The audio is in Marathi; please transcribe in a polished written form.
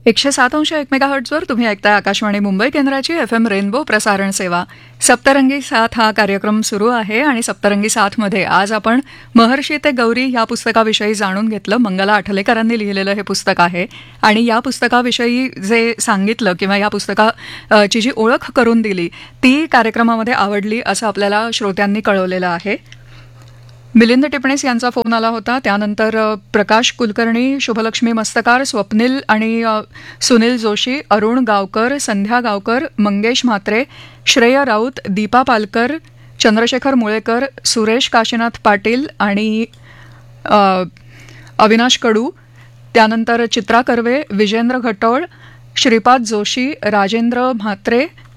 107.1 मेगाहर्ट्झवर तुम्ही ऐकताय आकाशवाणी मुंबई केंद्राची FM रेनबो प्रसारण सेवा. सप्तरंगी साथ हा कार्यक्रम सुरू आहे आणि सप्तरंगी साथमध्ये आज आपण महर्षी ते गौरी या पुस्तकाविषयी जाणून घेतलं. मंगला आठलेकरांनी लिहिलेलं हे पुस्तक आहे आणि या पुस्तकाविषयी जे सांगितलं किंवा या पुस्तकाची जी ओळख करून दिली ती कार्यक्रमामध्ये आवडली असं आपल्याला श्रोत्यांनी कळवलेलं आहे. मिलिंद टिपणीस यांचा फोन आला होता. त्यानंतर प्रकाश कुलकर्णी, शुभलक्ष्मी मस्तकार, स्वप्नील आणि सुनील जोशी, अरुण गावकर, संध्या गावकर, मंगेश म्हात्रे, श्रेय राऊत, दीपा पालकर, चंद्रशेखर मुळेकर, सुरेश काशीनाथ पाटील आणि अविनाश कडू, त्यानंतर चित्रा कर्वे, विजेंद्र घटोळ, श्रीपाद जोशी, राजेंद्र म्हात्रे,